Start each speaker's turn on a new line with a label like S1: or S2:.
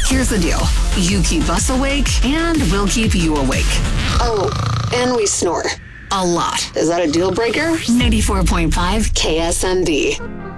S1: Here's the deal. You keep us awake, and we'll keep you awake.
S2: Oh, and we snore.
S1: A lot.
S2: Is that a deal breaker?
S1: 94.5
S2: KSMB.